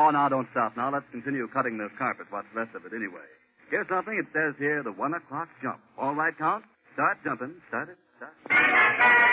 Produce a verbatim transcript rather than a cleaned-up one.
Oh, now don't stop. Now let's continue cutting this carpet. What's left of it anyway. Here's something. It says here the one o'clock jump. All right, Count? Start jumping. Start it. Start.